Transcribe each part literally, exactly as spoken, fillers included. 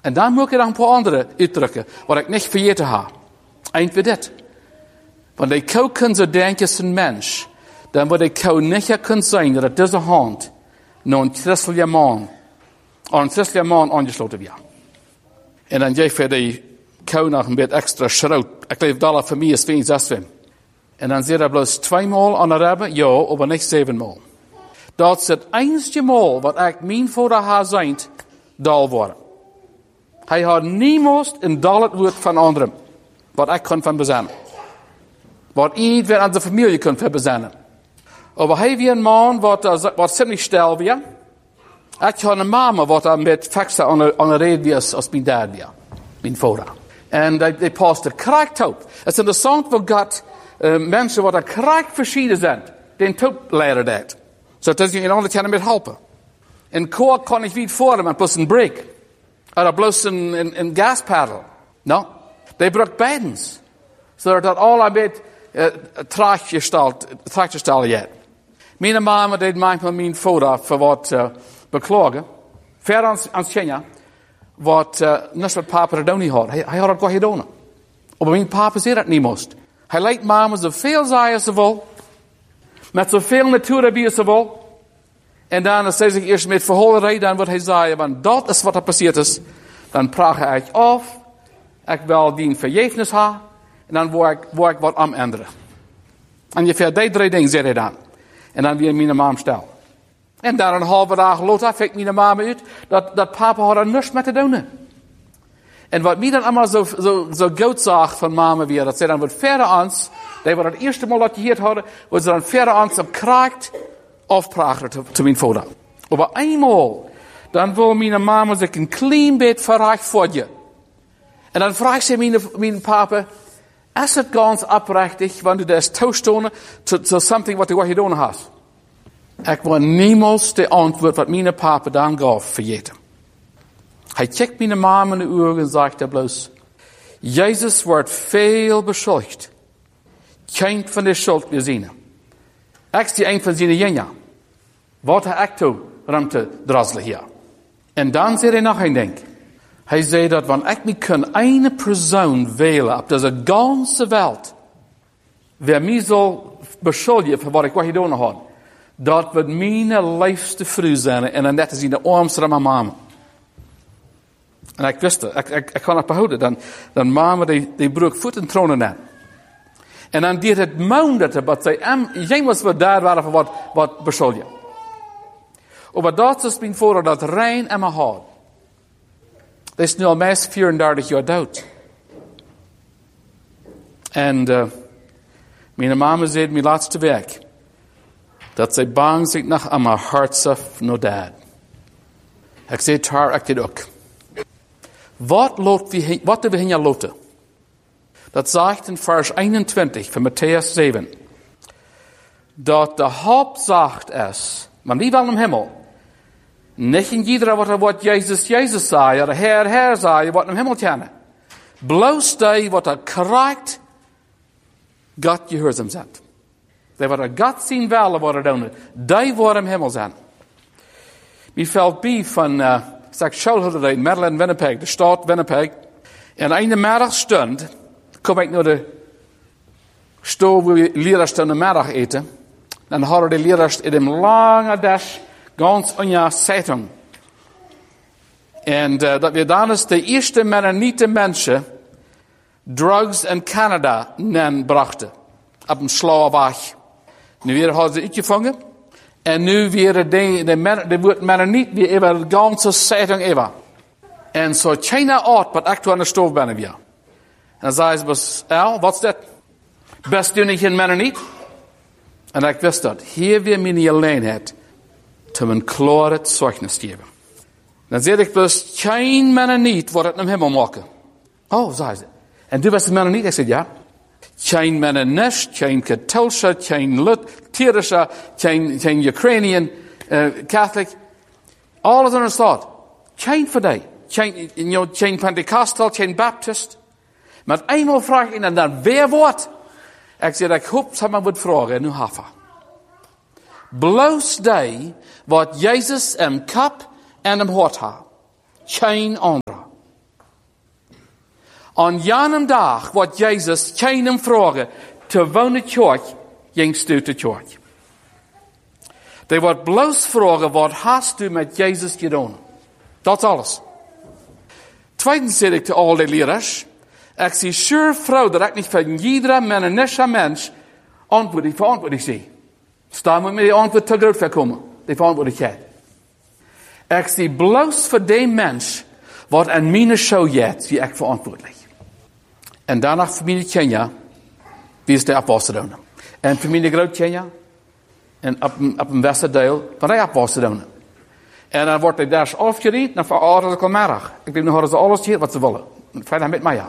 En dan moet ik nog een paar andere uitdrukken, wat ik niet vergeten heb. Eén weer dit. Want ik kan kunnen zo denken als een mens, dan wat ik kan niet kunnen zijn dat het deze hand naar een christelijke man, of een christelijke man aangesloten wordt. En dan geef je die kou nog een beetje extra schroot. Ik leef dat voor mij is veel zes. En dan zit er bloos tweemaal aan de hebben, ja, maar niet zevenmaal. Dat is het enige maal wat ik mijn vader haar zijn, dal worden. Hij had niemals een dal het woord van anderen, wat ik kan van bezinnen. Wat iedereen aan de familie kan van bezinnen. Maar hij weer een man wat, wat ziemlich stil weer. Ik had een mama wat er met faxen aan de, aan de reden was als mijn dad weer. Mijn vader. En die, die paste kracht op. Het is interessant wat God uh, mensen wat er kracht verschieden zijn. Den top leren dat. Zodat je in andere kan met helpen. In koor kan ik niet voor maar plus een brake. Of plus een, een, een gaspedal. No. Die gebruikt beidens. Zodat dat al een beetje uh, traaggesteld is. Mijn mama deed manchmal mijn vader voor wat uh, beklagen. Verder aan, aan Kenia. Wat uh, niet wat papa er niet had. Hij, hij had het gewoon gedaan. Maar mijn papa zei dat niet moest. Hij leidt mama zoveel zei ze wil. Met zoveel natuur bij ze wil. En dan zei zich eerst met verholen dan wat hij zei. Want dat is wat er passiert is. Dan praat hij af. Ik wil die vergevenis hebben. En dan word ik, word ik wat aan änderen. En je vindt die drie dingen, zei hij dan. En dan weer mijn mama stel. En dan een halve dag later fik mijn mama uit. Dat, dat papa had er niks met te doen. En wat mij dan allemaal zo, zo, zo goed zag van mama weer. Dat ze dan wat verder ans. Die wat het eerste mal dat je hier hadden. Wat ze dan verder ans op kracht afpraten te, te mijn vader. Maar eenmaal. Dan wil mijn mama zich een klein beetje verrecht voor je. En dan vraagt ze mijn, mijn papa. Is het ganz oprechtig, wanneer du das toestonen tot so something wat du wat gedaan hast? Ik wil niemals de antwoord wat mijn papa dan gaf vergeten. Hij kijkt mijn mama in de ogen en zegt er bloos, Jezus wordt veel beschuldigd. Geen van de schuld meer zien. Ik zie een van zijn jenja. Wat heb ik toe om te drasselen hier? En dan zei hij nog een ding. Hij zei dat wanneer ik me kan een persoon wählen op deze ganze wereld, wer mij zal beschuldigen voor wat ik wat gedaan had, dat wordt mijn liefste vrouw zijn en dan net is in de armste van mijn mama. En ik wist het, ik, ik, ik kan het behouden. Dan, dan mama die, die broek voet en tronen aan. En dan deed het maanden dat zij hem, jij was wat daar waren voor wat, wat beschuldigen. Maar dat is mijn vader dat rein en mijn hart. Dat is nu al meest vierendertig jaar dood. En uh, mijn mama zei mijn laatste week. Dat zij bang zich nog aan mijn hart zag naar dad. Ik zei het haar, ik dit ook. Wat lot we, wat we hier loten? Dat zegt in vers eenentwintig van Matthäus zeven. Dat de Hauptsache is, maar niet wel im Himmel. Niet in iedereen wat, wat Jezus, Jezus zei, of Heer, Heer zei, wat in Himmel kennen. Bloos die wat er krijgt, God gehoorzaam zijn. Die wat er God zien willen, wat er doen, die worden in Himmel zijn. Wie valt bij van, uh, ik zeg, schoolhulde in Maryland, Winnipeg, de stad Winnipeg. En in de middagstund kom ik naar de stoel waar we leerders in de middag eten. Dan hadden de leerders in een lange dash ganz onja Zeitung. En uh, dat we dan is de eerste Mennonieten mensen drugs in Canada nen brachten. Op een slavenweg. Nu weer hadden ze uitgevangen. En nu weer de, de, de woord Mennoniet weer even de ganze Zeitung even. En zo China art wat ik aan de stoof ben weer. En dan zei ze, El, wat is dat? Best u niet een Mennoniet? En ik wist dat. Hier weer mijn alleenheid. Te een klare zeugnis geven. Dan zei ik dus, geen Mennoniet wordt het naar Himmel maken. Oh, zei ze. En du bent een Mennoniet? Ik zei, ja. Geen Mennonist, geen Katholische, geen Lutherische, geen, geen Ukrainian, uh, Catholic. Alles in de stad. Geen voor die. Geen, you know, geen Pentecostal, geen Baptist. Maar eenmaal vraag ik en dan weer wat. Ik zei, ik hoop dat men wordt vragen en nu hafa. Bloos die wat Jezus in kap en in hart had. Geen andere. An jenem dag wordt Jezus keinem vragen, te wonen kerk, gingst du te kerk. Die wordt bloos vragen, wat hast du met Jezus gedaan? Dat is alles. Tweitens zeg ik te al die leraars, ik zie sure vrouw dat ik niet van iedere menselijke mens antwoord, die verantwoording zie. Staan we met die antwoord te groot voor komen, die verantwoordelijkheid. Ik zie bloos voor die mens, wat aan mijn show jet, wie ik verantwoordelijk. En daarna familie Kenia, wie is de afwassen doen. En familie Groot Kenia, en op, op een westerdeel van de afwassen doen. En dan wordt hij daar afgeriet, dan verandert het almarig. Ik denk, dan hadden ze alles hier wat ze willen. Vrijdag met mij, ja.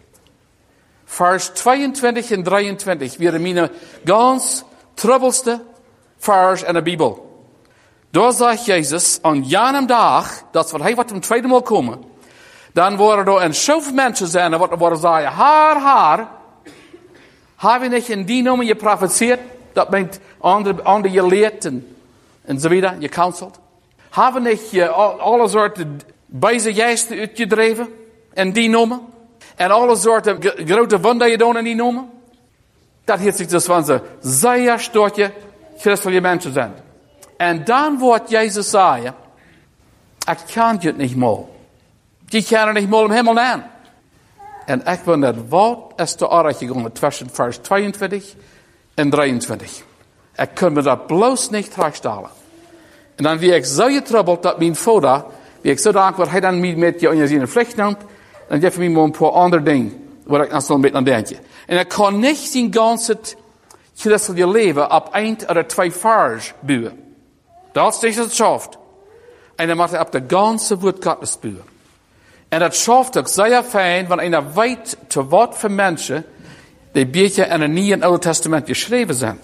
Vers tweeëntwintig en drieëntwintig, weer mijn gans troubleste vers in de Bijbel. Daar zegt Jezus, aan jenem dag, dat is wat hij wat om tweede maal komen, dan worden er een zoveel mensen zijn, en wat worden zeggen, haar, haar, heb je niet in die noemen je profeteerd, dat bent andere, andere je leert en, en zo verder, je counselt. Hebben niet je alle soorten bijze geesten uitgedreven in die noemen, en alle soorten grote wonderen je doen in die noemen. Dat heeft zich dus van ze zeer stortje christelijke mensen zijn. En dan wordt Jezus zeggen, ik kan het niet meer. Die kan er niet meer om hemel aan. En ik wil net, wat is de aardig gegaan tussen vers tweeëntwintig en drieëntwintig. Ik kan me dat bloos niet terugstellen. En dan wie ik zo getroubled dat mijn vader, wie ik zo dankbaar, hij dan niet met je in je zin vlecht neemt, dan geef ik me een paar andere dingen, waar ik dan zo een beetje aan denk. En ik kan niet zijn ganse christelijke leven op eind of twee vers bouwen. Dat is niet het schaft. En dan moet hij op de ganze woordkatjes bouwen. En dat schaft ook zeer fijn, want hij weet te wat voor mensen die beetje in het Nieuwe en Oude Testament geschreven zijn.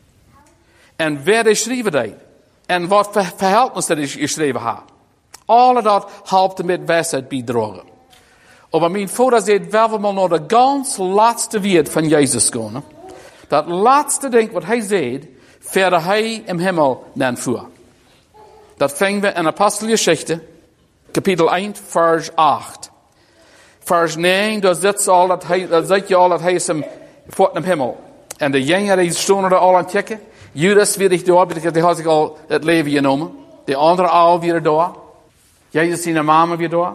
En wer die schreven deed. En wat voor verhältnis dat is geschreven had. Alle dat helpt met wijsheid bijdragen. Maar mijn vader zei wel maar naar de ganz laatste woord van Jezus gaan. Dat laatste ding wat hij zei, verder hij im hemel naar voor. Dat vingen we in Apostelgeschichte, kapitel één, vers acht. Vers negen, daar zit al dat hij, daar zit je al dat hij is hem voort naar hemel. En de jongeren die stonden er al aan het kijken. Judas weer ik door, die had zich al het leven genomen. De andere al weer door. Jezus zijn mama weer door.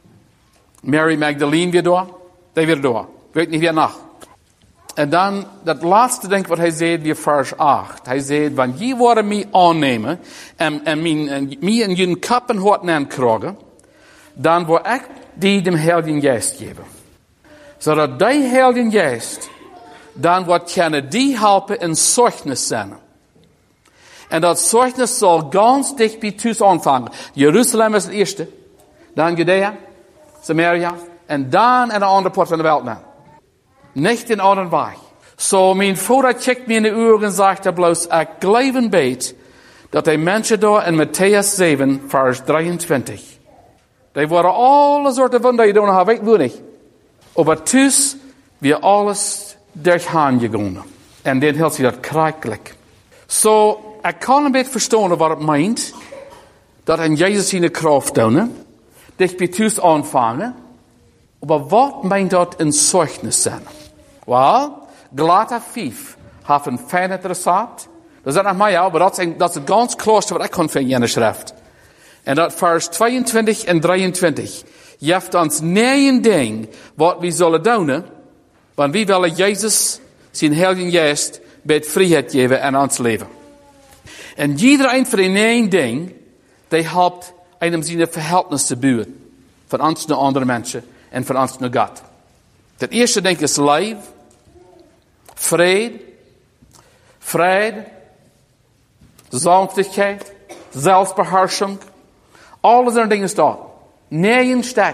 Mary Magdalene weer door. Die weer door. Weet niet weer nog. En dan, dat laatste ding wat hij zei, weer vers acht. Hij zei, wanneer je worden mij aannemen, en, en mij in je kap en hart aankrijgen, dan word ik die dem Heiligen Geest geven. Zodat die Heiligen Geest, dan wordt kunnen die helpen in zorgnis zijn. En dat zorgnis zal ganz dicht bij thuis aanvangen. Jeruzalem is het eerste. Dan Judea, Samaria. En dan in de andere part van de wereld. Niet in andere weg. Zo, mijn vader kijkt me in de ogen en zegt er bloos, ik geloof en weet, dat die mensen daar in Matthäus zeven, vers drieëntwintig. Die worden alle soorten van die doen, weet ik niet. Maar thuis, weer alles doorgaan gegaan. En dan hield hij dat krijgelijk. Zo, ik kan een beetje verstaan wat het meint, dat in Jezus zijn kracht doen, dich bij thuis aanvangen. Maar wat meint dat in zorgnis zijn? Wel, Galater vijf heeft een fijn recept. Dat is nog maar ja, maar dat is, dat is het ganz klaarste wat ik kan vinden in de schrift. En dat vers tweeëntwintig en drieëntwintig. Je hebt ons negen ding wat we zullen doen, want we willen Jezus zijn Heilige Geest met vrijheid geven in ons leven. En iedereen van die negen ding, die helpt einem zijn verhältnis te bouwen. Van ons naar andere mensen en van ons naar God. Het eerste ding is lief, vrede, vrede, zachtheid, zelfbeheersing. Alle zijn dingen staan. Negen stek.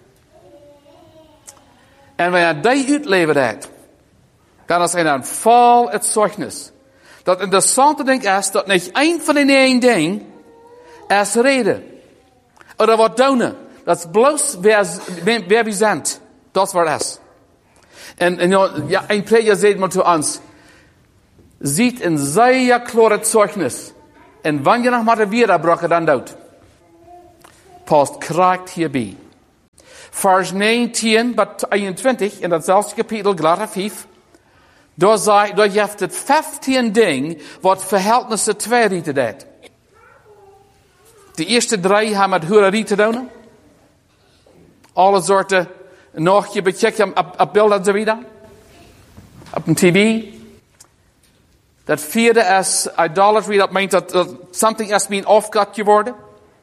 En wanneer die uitleveren, dan is er een vol het zorgnis. Dat interessante ding is, dat niet één van die negen dingen is reden. Of wat doen. Dat is bloos waar we zijn. Dat is wat het is. En, en ja, een prediker zei maar to ons, ziet een zeer klare zorgnis. En wanneer nog maar weer afbraken dan dood. Past krijgt hierbij. Vers negentien tot eenentwintig, in datzelfde kapitel, Galater vijf, daar, zei, daar heeft het vijftien dingen wat verhältnissen twee rieten deed. De eerste drie hebben met hurerie te doen. Alle soorten, nog je bechecken op, op beeld en zo weer. Op een tv. Dat vierde is idolatry, dat meent dat, dat something is being off God geworden.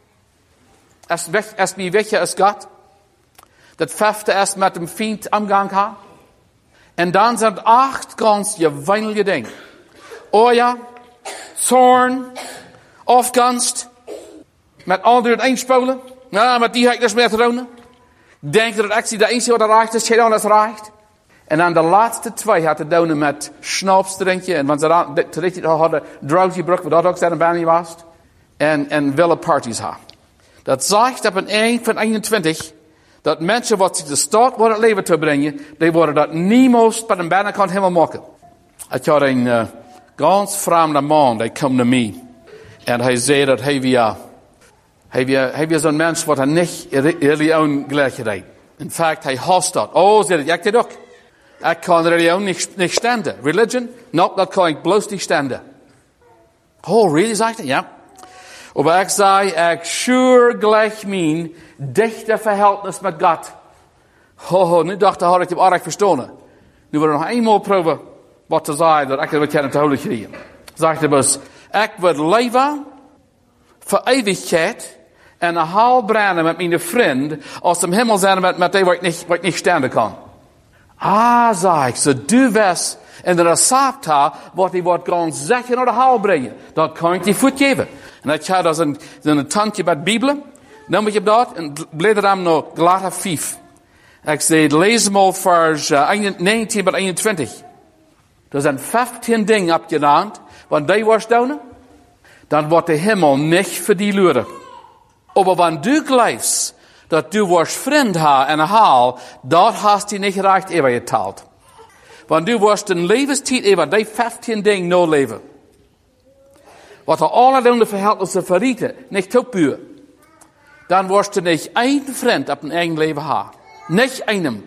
Is weg, is wie weg is God. Dat vijfde is met een vriend omgang gaan. En dan zijn het acht ganz geweinige dingen. Oja, zorn, afgunst, met al die het einspoelen. Nou, met die ga ik dus meer te doen. Denken dat ik de enige wat reicht is, geen anders reicht. En dan de laatste twee had te doen met schnaps drinken. En want ze terecht hadden drugs gebruikt, wat dat ook zijn bij was. En, en willen parties hebben. Dat zegt op een eind van eenentwintig. Dat mensen wat zich de staat voor het leven te brengen, die worden dat niemals bij een binnenkant helemaal maken. Ik had een uh, ganz vreemde man, die kwam naar mij. En hij zei dat hij weer, hij weer, hij weer zo'n mens wat hij niet religion gelijk deed. In fact, hij haast dat. Oh, zei dat, ik dit ook. Ik kan religion niet, niet standen. Religion, no, dat kan ik bloos niet standen. Oh, really, zegt hij? Ja. Maar ik zei, ik sure gleich mijn dichte verhältnis met God. Oh, nu dacht ik, had ik hem aardig verstaan. Nu wil ik nog eenmaal proberen wat te zeggen, dat ik het wat te houden krijgen. Zegt hij dus, ik wil leven voor eeuwigheid en een haal brennen met mijn vriend, als hem hemel zijn met, met die wat ik niet, wat ik niet standen kan. Ah, zei ik, zo du wist, en de recept had, wat hij wordt gaan zeggen naar de haal brengen. Dat kan ik die voet geven. En ik had dus een, een tandje met Bijbel. Dan moet je dat en blader hem naar Galater vijf. Ik zei, lees maar vers negentien tot eenentwintig. Er zijn vijftien dingen opgedaan, want die was doen, dan wordt de hemel niet voor die luren. Maar wanneer du geloofst, dat du was vriend ha en haal, dat hast die niet recht even getaald. Wanneer du was een levenstijd even die vijftien dingen no leven. Wat er allerlei verhältnissen verrieten, niet opburen. Dan was er niet één vriend op een eigen leven ha. Niet één.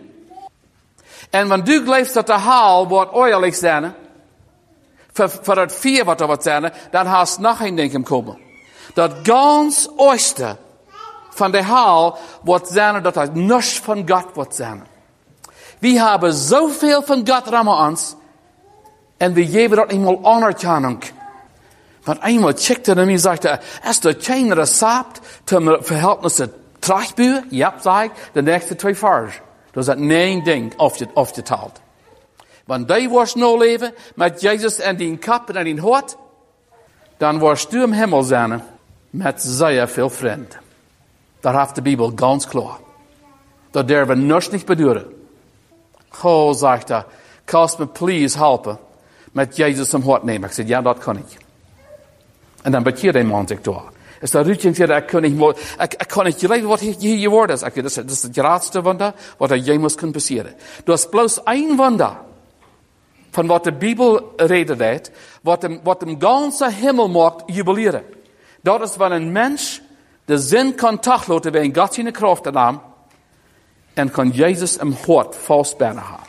En wanneer du geloofst dat de haal wordt oorlijk zijn, voor, voor het vier wat er wat zijn, dan hast nog een ding komen. Dat ganz oosten van de haal wordt zijn, dat het niets van God wordt zijn. We hebben zoveel van God rammen ons, en we geven dat eenmaal anerkenning. Want eenmaal checkte hij naar mij en zei, is er geen recept te verhältnissen terugburen? Ja, zei ik, de nächste twee vers. Dus dat één ding afgetaald. Want die was no leven met Jezus en die kap en die hart, dan was du im hemel zijn met zeer veel vrienden. Daar heeft de Bijbel ganz klar. Dat durven we niets niet beduren. Oh, zegt hij, kan me please helpen met Jezus im hart nemen? Ik zei, ja, dat kan ik. En dan bekeerde een man zich door. Is dat Ruudje zei, ik kan niet, ik, ik kan niet geloven wat hier je woord is. Ik, dat, is dat is het grootste wonder wat er jemals kan passeren. Dat is bloos één wonder van wat de Bijbel reden deed, wat hem, wat hem ganse hemel maakt jubileren. Dat is wanneer een mens de zin kan tachloten bij een God in de kracht te naam en kan Jezus hem hart vast bijna hebben.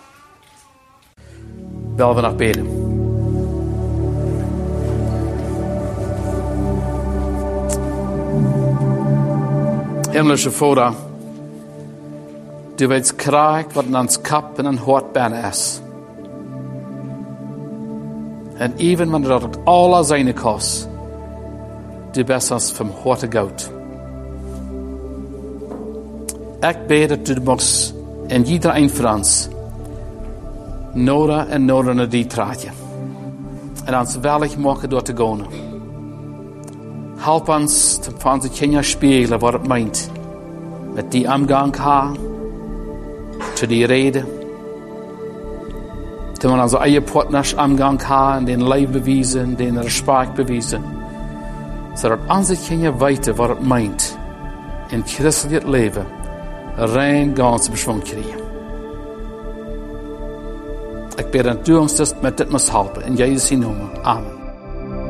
Wel we nog beden. Himmlische Vader, du weet graag wat in ons kap en een hart bijna is. En even wanneer dat het alle zijn kost, du bent ons van harte goud. Ik bid dat du mocht in iedereen van ons nodig en nodig naar die traatje. En ons wellig maken door te gaan. Help ons te van onze kinderen spiegelen wat het meint. Met die omgang gaan. Te die reden. Te we onze eigen partners omgang gaan. Den leven bewijzen. Den respect bewijzen. Zodat onze kinderen weten wat het meint. In christelijk leven. Rein gans beschwung krijgen. Ik bid dat u ons met dit moet helpen. In Jezus' naam. Amen.